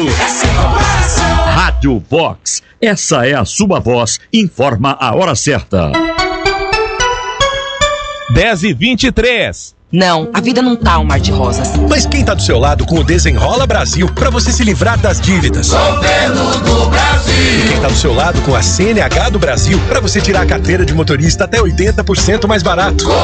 Rádio Vox, essa é a sua voz, informa a hora certa. 10h23. Não, a vida não tá um mar de rosas. Mas quem tá do seu lado com o Desenrola Brasil pra você se livrar das dívidas? Governo do Brasil. E quem tá do seu lado com a CNH do Brasil pra você tirar a carteira de motorista até 80% mais barato?